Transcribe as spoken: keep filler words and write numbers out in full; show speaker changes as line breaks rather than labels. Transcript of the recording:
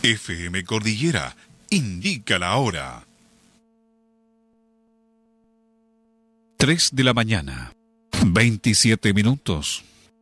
F M Cordillera indica la hora. tres de la mañana, veintisiete minutos.